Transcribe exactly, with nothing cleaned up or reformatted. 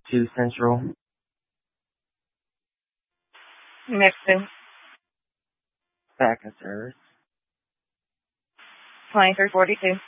two Central. Nixon, Back in service. twenty-three forty-two.